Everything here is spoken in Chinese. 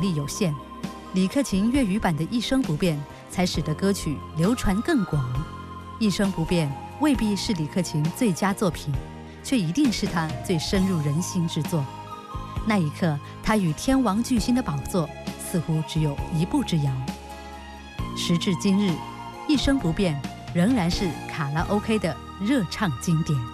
力有限，李克勤粤语版的《一生不变》才使得歌曲流传更广。《一生不变》未必是李克勤最佳作品，却一定是他最深入人心之作。那一刻，他与天王巨星的宝座似乎只有一步之遥。时至今日，《一生不变》仍然是卡拉 OK 的热唱经典。